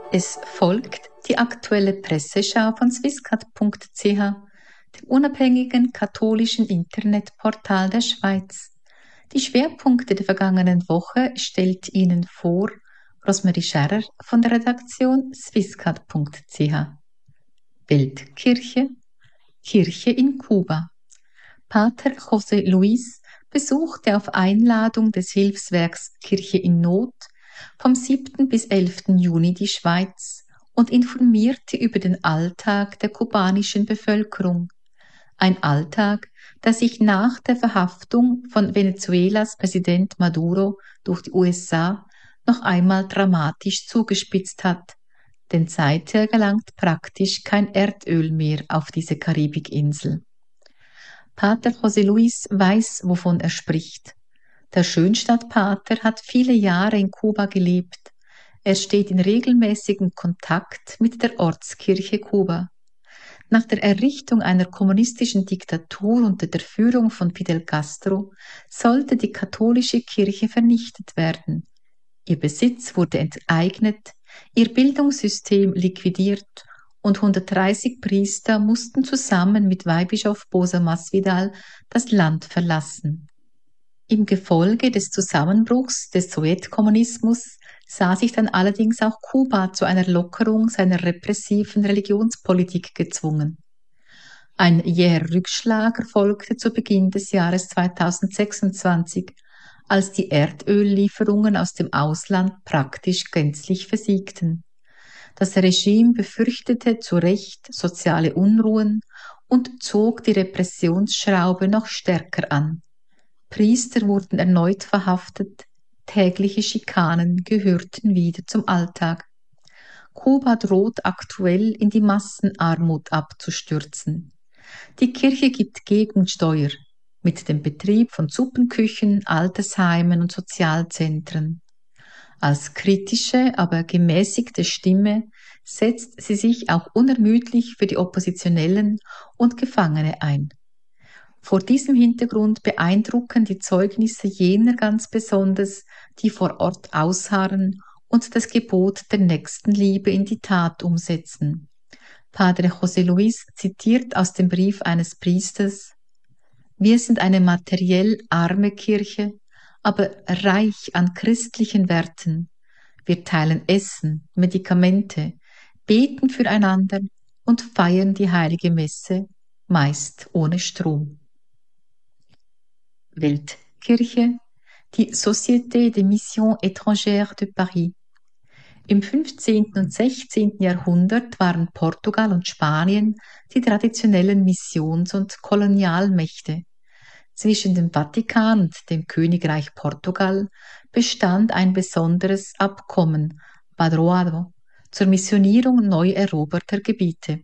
Es folgt die aktuelle Presseschau von swisscat.ch, dem unabhängigen katholischen Internetportal der Schweiz. Die Schwerpunkte der vergangenen Woche stellt Ihnen vor Rosemarie Scherrer von der Redaktion swisscat.ch. Weltkirche, Kirche in Kuba. Pater José Luis besuchte auf Einladung des Hilfswerks Kirche in Not vom 7. bis 11. Juni die Schweiz und informierte über den Alltag der kubanischen Bevölkerung. Ein Alltag, der sich nach der Verhaftung von Venezuelas Präsident Maduro durch die USA noch einmal dramatisch zugespitzt hat, denn seither gelangt praktisch kein Erdöl mehr auf diese Karibikinsel. Pater José Luis weiß, wovon er spricht. Der Schönstadtpater hat viele Jahre in Kuba gelebt. Er steht in regelmäßigem Kontakt mit der Ortskirche Kuba. Nach der Errichtung einer kommunistischen Diktatur unter der Führung von Fidel Castro sollte die katholische Kirche vernichtet werden. Ihr Besitz wurde enteignet, ihr Bildungssystem liquidiert und 130 Priester mussten zusammen mit Weihbischof Bosa Masvidal das Land verlassen. Im Gefolge des Zusammenbruchs des Sowjetkommunismus sah sich dann allerdings auch Kuba zu einer Lockerung seiner repressiven Religionspolitik gezwungen. Ein jäher Rückschlag erfolgte zu Beginn des Jahres 2026, als die Erdöllieferungen aus dem Ausland praktisch gänzlich versiegten. Das Regime befürchtete zu Recht soziale Unruhen und zog die Repressionsschraube noch stärker an. Priester wurden erneut verhaftet, tägliche Schikanen gehörten wieder zum Alltag. Kuba droht aktuell in die Massenarmut abzustürzen. Die Kirche gibt Gegensteuer mit dem Betrieb von Suppenküchen, Altersheimen und Sozialzentren. Als kritische, aber gemäßigte Stimme setzt sie sich auch unermüdlich für die Oppositionellen und Gefangene ein. Vor diesem Hintergrund beeindrucken die Zeugnisse jener ganz besonders, die vor Ort ausharren und das Gebot der Nächstenliebe in die Tat umsetzen. Padre José Luis zitiert aus dem Brief eines Priesters: Wir sind eine materiell arme Kirche, aber reich an christlichen Werten. Wir teilen Essen, Medikamente, beten füreinander und feiern die heilige Messe, meist ohne Strom. Weltkirche, die Société des Missions étrangères de Paris. Im 15. und 16. Jahrhundert waren Portugal und Spanien die traditionellen Missions- und Kolonialmächte. Zwischen dem Vatikan und dem Königreich Portugal bestand ein besonderes Abkommen, Padroado, zur Missionierung neu eroberter Gebiete.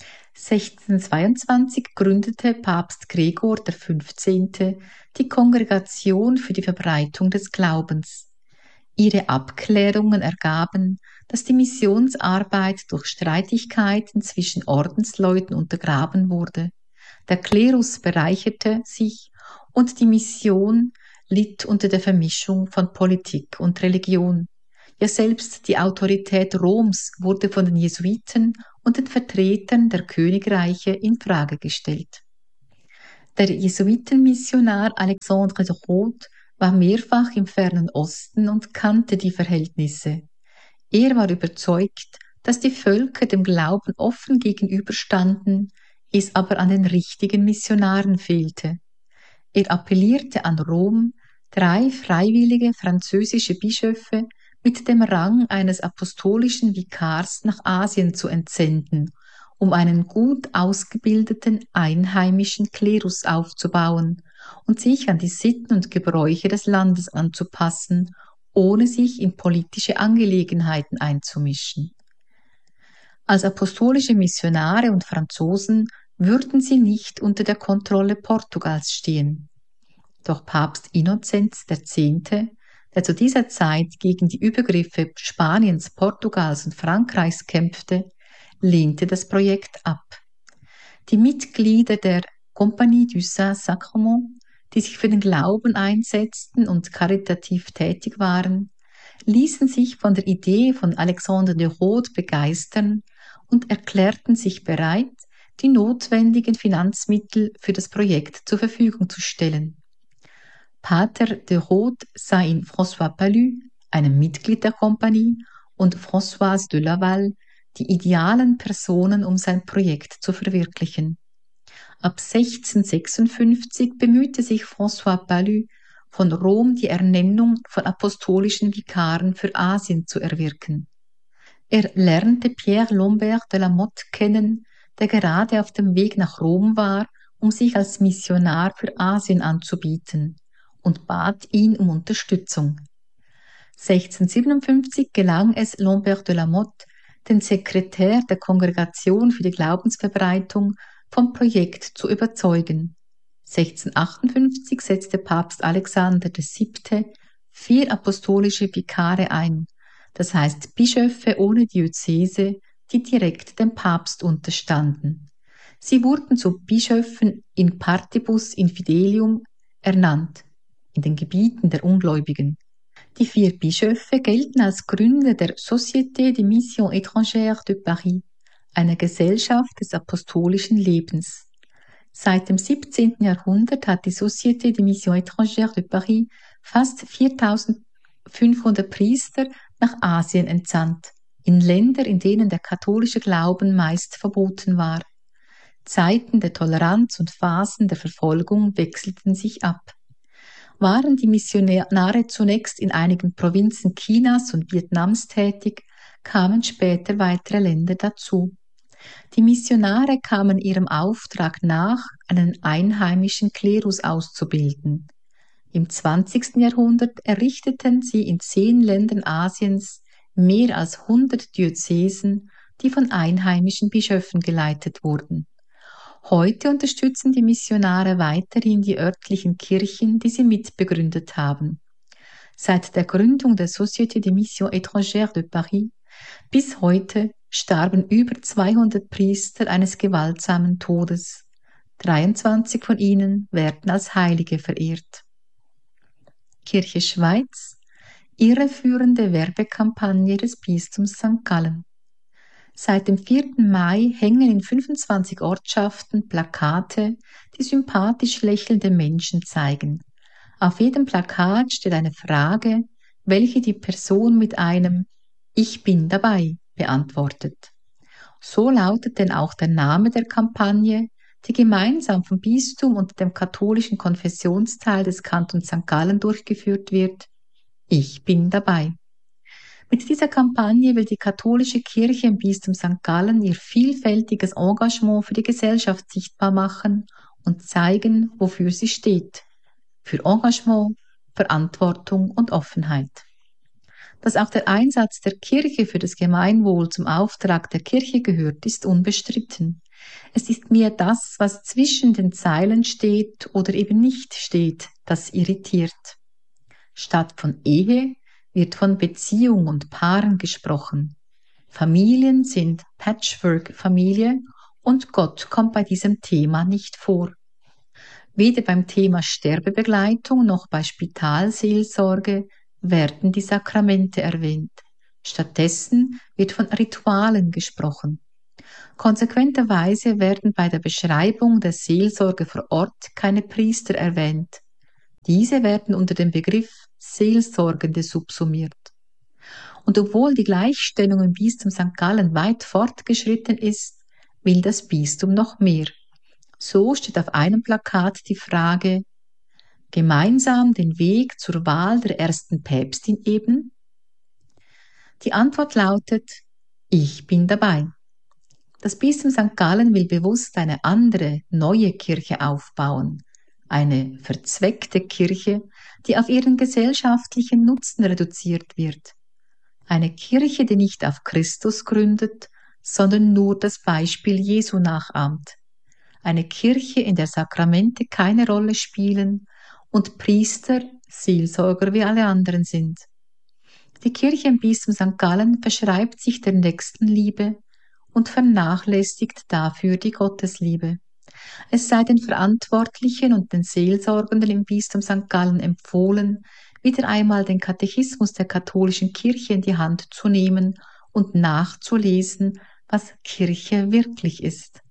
1622 gründete Papst Gregor XV. Die Kongregation für die Verbreitung des Glaubens. Ihre Abklärungen ergaben, dass die Missionsarbeit durch Streitigkeiten zwischen Ordensleuten untergraben wurde. Der Klerus bereicherte sich und die Mission litt unter der Vermischung von Politik und Religion. Ja, selbst die Autorität Roms wurde von den Jesuiten und den Vertretern der Königreiche in Frage gestellt. Der Jesuitenmissionar Alexandre de Groot war mehrfach im fernen Osten und kannte die Verhältnisse. Er war überzeugt, dass die Völker dem Glauben offen gegenüberstanden, es aber an den richtigen Missionaren fehlte. Er appellierte an Rom, 3 freiwillige französische Bischöfe mit dem Rang eines apostolischen Vikars nach Asien zu entsenden, um einen gut ausgebildeten einheimischen Klerus aufzubauen und sich an die Sitten und Gebräuche des Landes anzupassen, ohne sich in politische Angelegenheiten einzumischen. Als apostolische Missionare und Franzosen würden sie nicht unter der Kontrolle Portugals stehen. Doch Papst Innozenz X., der zu dieser Zeit gegen die Übergriffe Spaniens, Portugals und Frankreichs kämpfte, lehnte das Projekt ab. Die Mitglieder der Compagnie du Saint-Sacrement, die sich für den Glauben einsetzten und karitativ tätig waren, ließen sich von der Idee von Alexandre de Rhodes begeistern und erklärten sich bereit, die notwendigen Finanzmittel für das Projekt zur Verfügung zu stellen. Pater de Rhodes sah in François Palu, einem Mitglied der Kompanie, und Françoise de Laval die idealen Personen, um sein Projekt zu verwirklichen. Ab 1656 bemühte sich François Palu, von Rom die Ernennung von apostolischen Vikaren für Asien zu erwirken. Er lernte Pierre Lombert de la Motte kennen, der gerade auf dem Weg nach Rom war, um sich als Missionar für Asien anzubieten, und bat ihn um Unterstützung. 1657 gelang es Lombert de la Motte, den Sekretär der Kongregation für die Glaubensverbreitung vom Projekt zu überzeugen. 1658 setzte Papst Alexander VII. 4 apostolische Vikare ein, das heißt Bischöfe ohne Diözese, die direkt dem Papst unterstanden. Sie wurden zu Bischöfen in partibus infidelium ernannt, in den Gebieten der Ungläubigen. Die 4 Bischöfe gelten als Gründer der Société de Mission étrangère de Paris, einer Gesellschaft des apostolischen Lebens. Seit dem 17. Jahrhundert hat die Société de Mission étrangère de Paris fast 4500 Priester nach Asien entsandt, in Länder, in denen der katholische Glauben meist verboten war. Zeiten der Toleranz und Phasen der Verfolgung wechselten sich ab. Waren die Missionare zunächst in einigen Provinzen Chinas und Vietnams tätig, kamen später weitere Länder dazu. Die Missionare kamen ihrem Auftrag nach, einen einheimischen Klerus auszubilden. Im 20. Jahrhundert errichteten sie in 10 Ländern Asiens mehr als 100 Diözesen, die von einheimischen Bischöfen geleitet wurden. Heute unterstützen die Missionare weiterhin die örtlichen Kirchen, die sie mitbegründet haben. Seit der Gründung der Société de Mission étrangère de Paris bis heute starben über 200 Priester eines gewaltsamen Todes. 23 von ihnen werden als Heilige verehrt. Kirche Schweiz, irreführende Werbekampagne des Bistums St. Gallen. Seit dem 4. Mai hängen in 25 Ortschaften Plakate, die sympathisch lächelnde Menschen zeigen. Auf jedem Plakat steht eine Frage, welche die Person mit einem „Ich bin dabei“ beantwortet. So lautet denn auch der Name der Kampagne, die gemeinsam vom Bistum und dem katholischen Konfessionsteil des Kantons St. Gallen durchgeführt wird: Ich bin dabei. Mit dieser Kampagne will die katholische Kirche im Bistum St. Gallen ihr vielfältiges Engagement für die Gesellschaft sichtbar machen und zeigen, wofür sie steht: für Engagement, Verantwortung und Offenheit. Dass auch der Einsatz der Kirche für das Gemeinwohl zum Auftrag der Kirche gehört, ist unbestritten. Es ist mehr das, was zwischen den Zeilen steht oder eben nicht steht, das irritiert. Statt von Ehe wird von Beziehung und Paaren gesprochen. Familien sind Patchwork-Familie und Gott kommt bei diesem Thema nicht vor. Weder beim Thema Sterbebegleitung noch bei Spitalseelsorge werden die Sakramente erwähnt. Stattdessen wird von Ritualen gesprochen. Konsequenterweise werden bei der Beschreibung der Seelsorge vor Ort keine Priester erwähnt. Diese werden unter dem Begriff Seelsorgende subsumiert. Und obwohl die Gleichstellung im Bistum St. Gallen weit fortgeschritten ist, will das Bistum noch mehr. So steht auf einem Plakat die Frage: Gemeinsam den Weg zur Wahl der ersten Päpstin ebnen? Die Antwort lautet: Ich bin dabei. Das Bistum St. Gallen will bewusst eine andere, neue Kirche aufbauen. Eine verzweckte Kirche, die auf ihren gesellschaftlichen Nutzen reduziert wird. Eine Kirche, die nicht auf Christus gründet, sondern nur das Beispiel Jesu nachahmt. Eine Kirche, in der Sakramente keine Rolle spielen und Priester Seelsorger wie alle anderen sind. Die Kirche im Bistum St. Gallen verschreibt sich der Nächstenliebe und vernachlässigt dafür die Gottesliebe. Es sei den Verantwortlichen und den Seelsorgenden im Bistum St. Gallen empfohlen, wieder einmal den Katechismus der katholischen Kirche in die Hand zu nehmen und nachzulesen, was Kirche wirklich ist.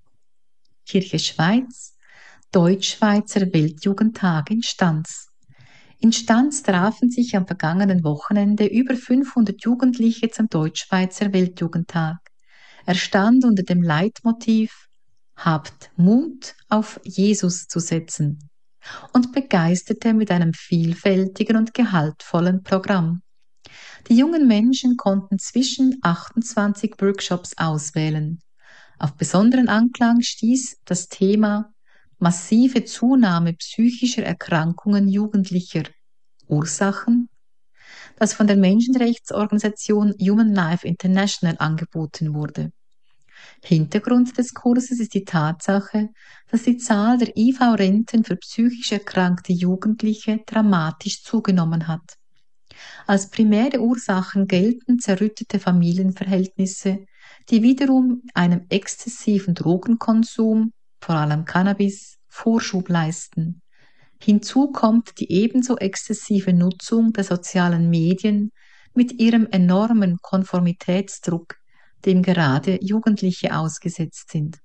Kirche Schweiz, Deutschschweizer Weltjugendtag in Stans. In Stans trafen sich am vergangenen Wochenende über 500 Jugendliche zum Deutschschweizer Weltjugendtag. Er stand unter dem Leitmotiv „Habt Mut, auf Jesus zu setzen“ und begeisterte mit einem vielfältigen und gehaltvollen Programm. Die jungen Menschen konnten zwischen 28 Workshops auswählen. Auf besonderen Anklang stieß das Thema massive Zunahme psychischer Erkrankungen Jugendlicher. Ursachen? Das von der Menschenrechtsorganisation Human Life International angeboten wurde. Hintergrund des Kurses ist die Tatsache, dass die Zahl der IV-Renten für psychisch erkrankte Jugendliche dramatisch zugenommen hat. Als primäre Ursachen gelten zerrüttete Familienverhältnisse, die wiederum einem exzessiven Drogenkonsum, vor allem Cannabis, Vorschub leisten. Hinzu kommt die ebenso exzessive Nutzung der sozialen Medien mit ihrem enormen Konformitätsdruck, dem gerade Jugendliche ausgesetzt sind.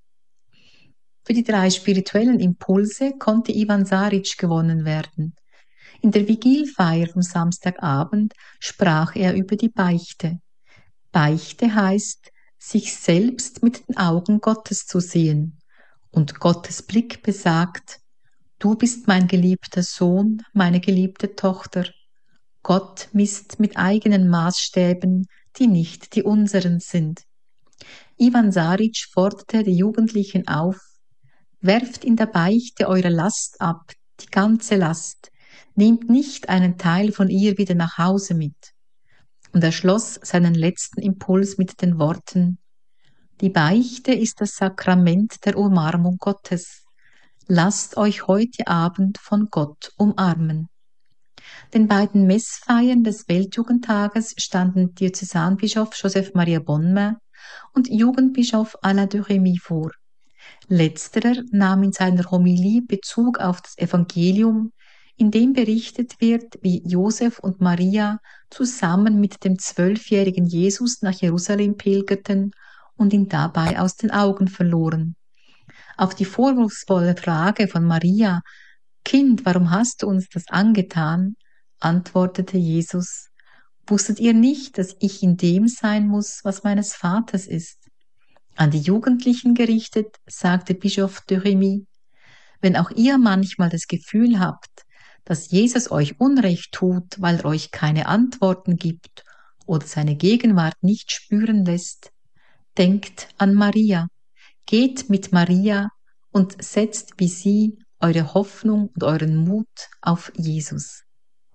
Für die 3 spirituellen Impulse konnte Ivan Saric gewonnen werden. In der Vigilfeier vom Samstagabend sprach er über die Beichte. Beichte heißt, sich selbst mit den Augen Gottes zu sehen. Und Gottes Blick besagt: Du bist mein geliebter Sohn, meine geliebte Tochter. Gott misst mit eigenen Maßstäben, die nicht die unseren sind. Ivan Saric forderte die Jugendlichen auf: Werft in der Beichte eure Last ab, die ganze Last. Nehmt nicht einen Teil von ihr wieder nach Hause mit. Und er schloss seinen letzten Impuls mit den Worten: Die Beichte ist das Sakrament der Umarmung Gottes. Lasst euch heute Abend von Gott umarmen. Den beiden Messfeiern des Weltjugendtages standen Diözesanbischof Joseph Maria Bonmain und Jugendbischof Alain de Rémy vor. Letzterer nahm in seiner Homilie Bezug auf das Evangelium, in dem berichtet wird, wie Josef und Maria zusammen mit dem 12-jährigen Jesus nach Jerusalem pilgerten und ihn dabei aus den Augen verloren. Auf die vorwurfsvolle Frage von Maria: Kind, warum hast du uns das angetan?, antwortete Jesus: Wusstet ihr nicht, dass ich in dem sein muss, was meines Vaters ist? An die Jugendlichen gerichtet, sagte Bischof de Rémy: Wenn auch ihr manchmal das Gefühl habt, dass Jesus euch Unrecht tut, weil er euch keine Antworten gibt oder seine Gegenwart nicht spüren lässt, denkt an Maria. Geht mit Maria und setzt wie sie eure Hoffnung und euren Mut auf Jesus.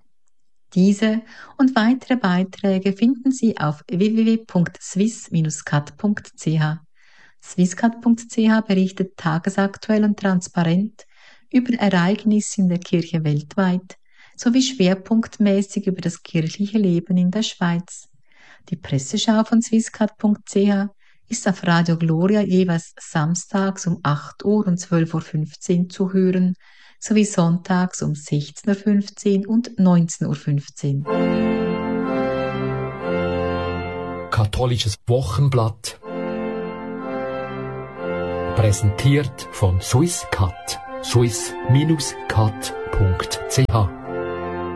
Diese und weitere Beiträge finden Sie auf www.swiss-cat.ch. Swisscat.ch berichtet tagesaktuell und transparent über Ereignisse in der Kirche weltweit sowie schwerpunktmäßig über das kirchliche Leben in der Schweiz. Die Presseschau von Swisscat.ch ist auf Radio Gloria jeweils samstags um 8 Uhr und 12.15 Uhr zu hören, sowie sonntags um 16.15 Uhr und 19.15 Uhr. Katholisches Wochenblatt, präsentiert von Swisscat, swiss-cat.ch.